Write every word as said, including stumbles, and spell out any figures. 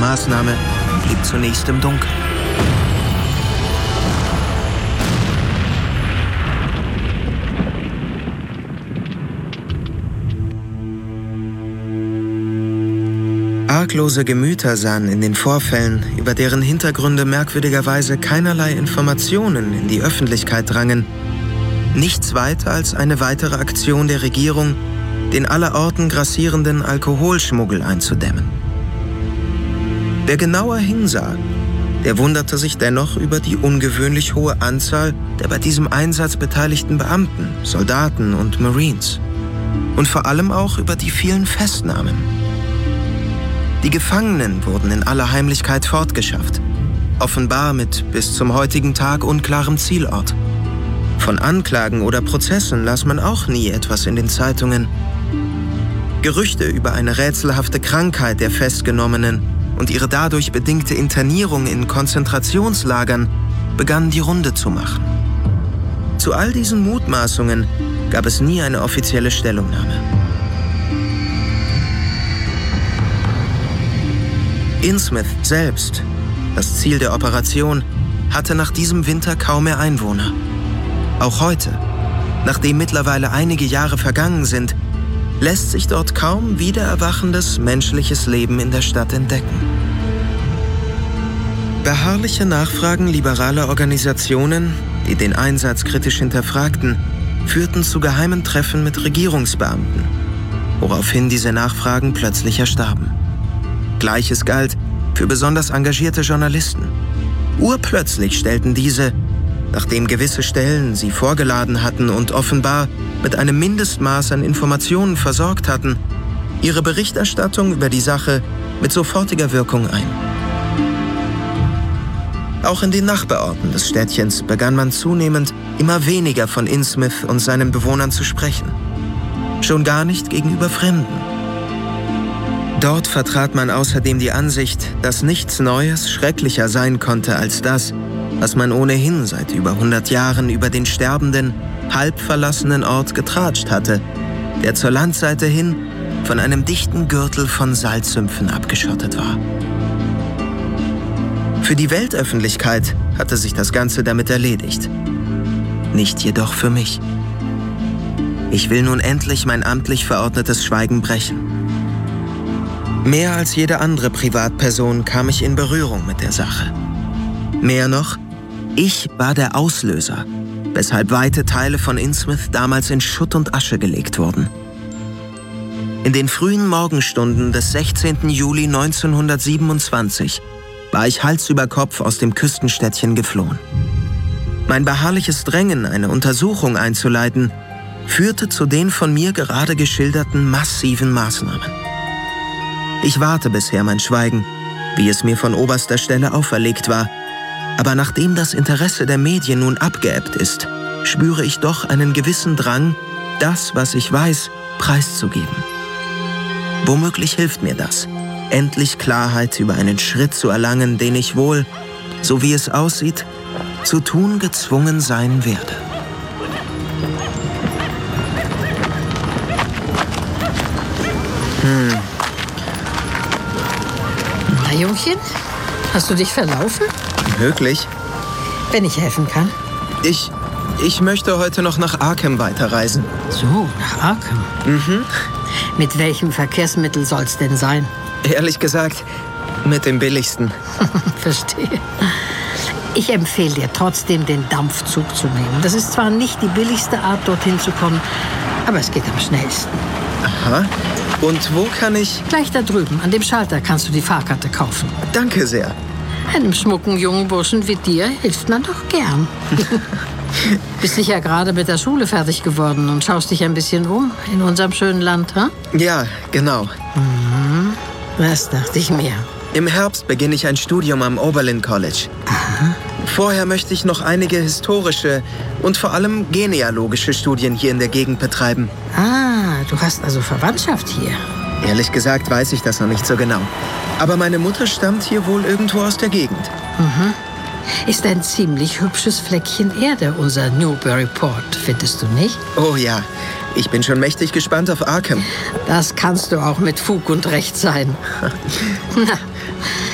Maßnahme blieb zunächst im Dunkeln. Arglose Gemüter sahen in den Vorfällen, über deren Hintergründe merkwürdigerweise keinerlei Informationen in die Öffentlichkeit drangen, nichts weiter als eine weitere Aktion der Regierung, den allerorten grassierenden Alkoholschmuggel einzudämmen. Wer genauer hinsah, der wunderte sich dennoch über die ungewöhnlich hohe Anzahl der bei diesem Einsatz beteiligten Beamten, Soldaten und Marines. Und vor allem auch über die vielen Festnahmen. Die Gefangenen wurden in aller Heimlichkeit fortgeschafft, offenbar mit bis zum heutigen Tag unklarem Zielort. Von Anklagen oder Prozessen las man auch nie etwas in den Zeitungen. Gerüchte über eine rätselhafte Krankheit der Festgenommenen und ihre dadurch bedingte Internierung in Konzentrationslagern begannen die Runde zu machen. Zu all diesen Mutmaßungen gab es nie eine offizielle Stellungnahme. Innsmouth selbst, das Ziel der Operation, hatte nach diesem Winter kaum mehr Einwohner. Auch heute, nachdem mittlerweile einige Jahre vergangen sind, lässt sich dort kaum wiedererwachendes menschliches Leben in der Stadt entdecken. Beharrliche Nachfragen liberaler Organisationen, die den Einsatz kritisch hinterfragten, führten zu geheimen Treffen mit Regierungsbeamten, woraufhin diese Nachfragen plötzlich erstarben. Gleiches galt für besonders engagierte Journalisten. Urplötzlich stellten diese, nachdem gewisse Stellen sie vorgeladen hatten und offenbar mit einem Mindestmaß an Informationen versorgt hatten, ihre Berichterstattung über die Sache mit sofortiger Wirkung ein. Auch in den Nachbarorten des Städtchens begann man zunehmend immer weniger von Innsmouth und seinen Bewohnern zu sprechen. Schon gar nicht gegenüber Fremden. Dort vertrat man außerdem die Ansicht, dass nichts Neues schrecklicher sein konnte als das, was man ohnehin seit über hundert Jahren über den sterbenden, halb verlassenen Ort getratscht hatte, der zur Landseite hin von einem dichten Gürtel von Salzsümpfen abgeschottet war. Für die Weltöffentlichkeit hatte sich das Ganze damit erledigt. Nicht jedoch für mich. Ich will nun endlich mein amtlich verordnetes Schweigen brechen. Mehr als jede andere Privatperson kam ich in Berührung mit der Sache. Mehr noch, ich war der Auslöser, weshalb weite Teile von Innsmouth damals in Schutt und Asche gelegt wurden. In den frühen Morgenstunden des sechzehnten Juli neunzehnhundertsiebenundzwanzig war ich Hals über Kopf aus dem Küstenstädtchen geflohen. Mein beharrliches Drängen, eine Untersuchung einzuleiten, führte zu den von mir gerade geschilderten massiven Maßnahmen. Ich wahrte bisher mein Schweigen, wie es mir von oberster Stelle auferlegt war, aber nachdem das Interesse der Medien nun abgeebbt ist, spüre ich doch einen gewissen Drang, das, was ich weiß, preiszugeben. Womöglich hilft mir das, endlich Klarheit über einen Schritt zu erlangen, den ich wohl, so wie es aussieht, zu tun gezwungen sein werde. Hm. Na, Jungchen, hast du dich verlaufen? Möglich. Wenn ich helfen kann. Ich, ich möchte heute noch nach Arkham weiterreisen. So, nach Arkham? Mhm. Mit welchem Verkehrsmittel soll's denn sein? Ehrlich gesagt, mit dem billigsten. Verstehe. Ich empfehle dir trotzdem, den Dampfzug zu nehmen. Das ist zwar nicht die billigste Art, dorthin zu kommen, aber es geht am schnellsten. Aha. Und wo kann ich... Gleich da drüben, an dem Schalter, kannst du die Fahrkarte kaufen. Danke sehr. Einem schmucken jungen Burschen wie dir hilft man doch gern. Bist sicher gerade mit der Schule fertig geworden und schaust dich ein bisschen um in unserem schönen Land, ha? Ja, genau. Mhm. Das dachte ich mir. Im Herbst beginne ich ein Studium am Oberlin College. Aha. Vorher möchte ich noch einige historische und vor allem genealogische Studien hier in der Gegend betreiben. Ah, du hast also Verwandtschaft hier. Ehrlich gesagt weiß ich das noch nicht so genau. Aber meine Mutter stammt hier wohl irgendwo aus der Gegend. Mhm. Ist ein ziemlich hübsches Fleckchen Erde, unser Newburyport, findest du nicht? Oh ja, ich bin schon mächtig gespannt auf Arkham. Das kannst du auch mit Fug und Recht sein. Na,